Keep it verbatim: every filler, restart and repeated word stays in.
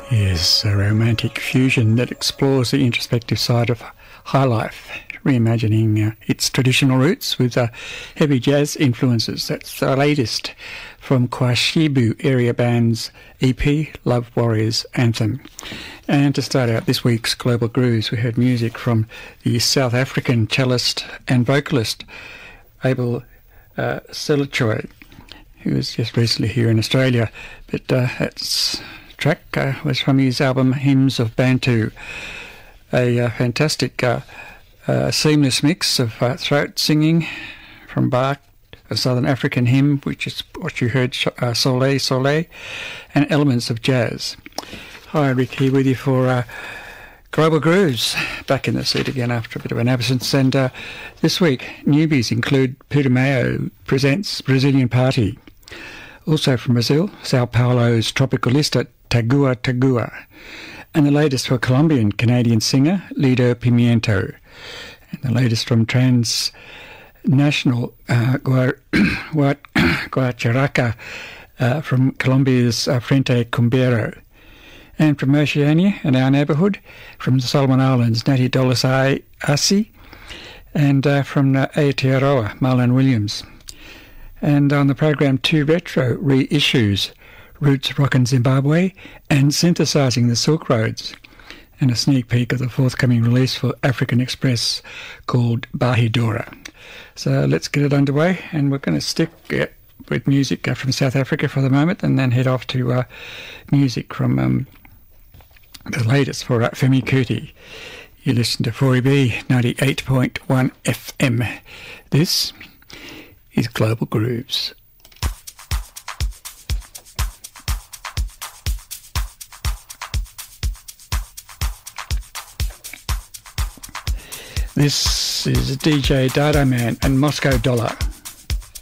Yes, a romantic fusion that explores the introspective side of high life, reimagining uh, its traditional roots with uh, heavy jazz influences. That's the latest from Kwashibu area band's E P, Love Warriors Anthem. And to start out this week's Global Grooves, we heard music from the South African cellist and vocalist Abel uh, Selachoy, who was just recently here in Australia. But uh, that's track uh, was from his album Hymns of Bantu, a uh, fantastic uh, uh, seamless mix of uh, throat singing from Bach, a Southern African hymn, which is what you heard, uh, Soleil, Soleil, and elements of jazz. Hi, Rick here with you for uh, Global Grooves, back in the seat again after a bit of an absence. And uh, this week, newbies include Putumayo presents Brazilian Party. Also from Brazil, Sao Paulo's Tropicalista Tagua Tagua, and the latest for Colombian-Canadian singer Lido Pimiento, and the latest from Transnational uh, Guacharaca uh, from Colombia's uh, Frente Cumbero, and from Oceania and our neighbourhood, from the Solomon Islands, Natty Dolasai Asi, and uh, from uh, Aotearoa, Marlon Williams. And on the program, two retro reissues, Roots Rockin' Zimbabwe and Synthesizing the Silk Roads, and a sneak peek of the forthcoming release for African Express called Bahidora. So let's get it underway, and we're going to stick uh, with music uh, from South Africa for the moment, and then head off to uh, music from um, the latest for uh, Femi Kuti. You listen to four E B ninety-eight point one F M. This is Global Grooves. This is D J Dada Man and Moscow Dollar.